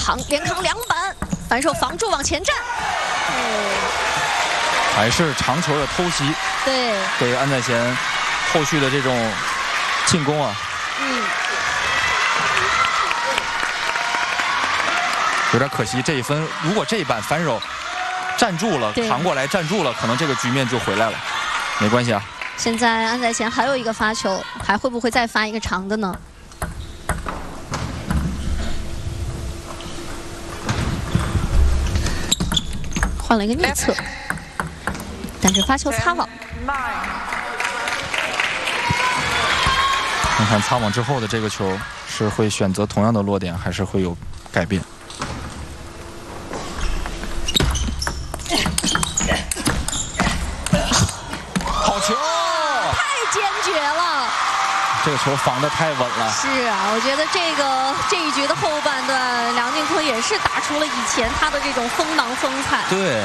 连扛2板，反手防住往前站。 还是长球的偷袭，对于安在贤后续的这种进攻啊，有点可惜。这一分，如果这一板反手站住了，扛过来站住了，可能这个局面就回来了。没关系啊。 现在安在贤还有一个发球，还会不会再发一个长的呢？换了一个逆侧。但是发球擦网， 看看擦网之后的这个球是会选择同样的落点，还是会有改变？好球！ 太坚决了， 这个球防得太稳了。 是啊，我觉得这一局的后半段，梁靖昆也是打出了以前他的这种锋芒风采。 对。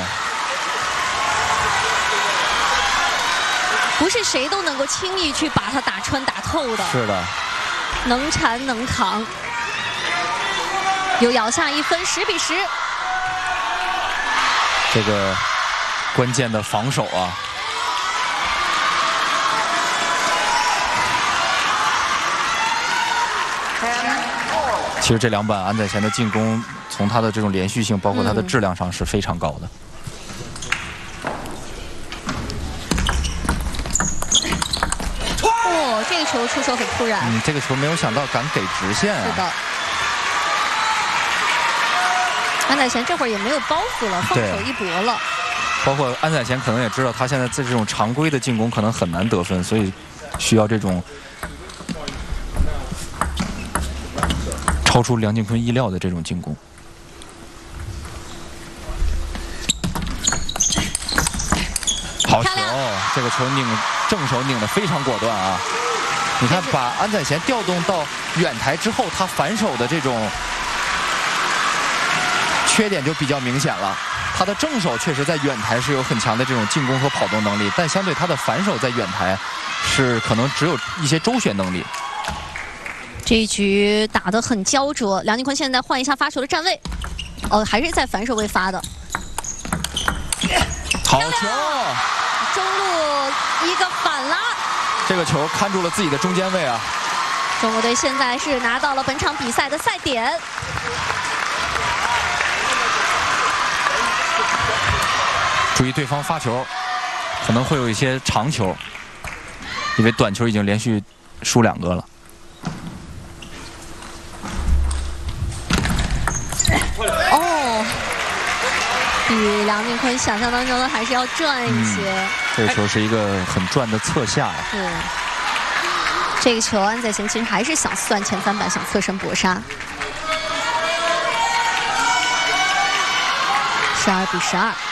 不是谁都能够轻易去把它打穿打透的。 是的， 能缠能扛，又咬下1分，10比10。 这个关键的防守啊，其实这2板安在贤的进攻，从他的这种连续性，包括他的质量上是非常高的。 这个球出手很突然。 这个球没有想到敢给直线啊。 是的。安在贤这会儿也没有包袱了，放手一搏了。 包括安在贤可能也知道，他现在在这种常规的进攻可能很难得分，所以需要这种超出梁靖昆意料的这种进攻。好球！这个球正手拧得非常果断啊！你看，把安在贤调动到远台之后，他反手的这种缺点就比较明显了。他的正手确实在远台是有很强的这种进攻和跑动能力，但相对他的反手在远台是可能只有一些周旋能力。 这一局打得很焦灼，梁靖昆现在换一下发球的站位，还是在反手位发的。 好球！ 中路一个反拉。 这个球看住了自己的中间位啊！ 中国队现在是拿到了本场比赛的赛点。 注意对方发球，可能会有一些长球，因为短球已经连续输2个了。 比梁靖昆想象当中的还是要转一些。 这个球是一个很转的侧下。 对，这个球安在贤其实还是想算前3板，想侧身搏杀。12比12。